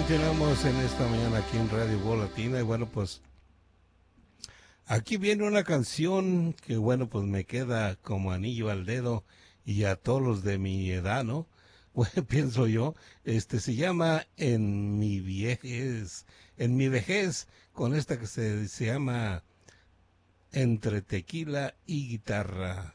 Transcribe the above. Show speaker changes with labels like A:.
A: Continuamos en esta mañana aquí en Radio Voz Latina y bueno, pues aquí viene una canción que bueno, pues me queda como anillo al dedo y a todos los de mi edad, ¿no? Bueno, pienso yo, se llama En mi vejez, con esta que se llama Entre tequila y guitarra.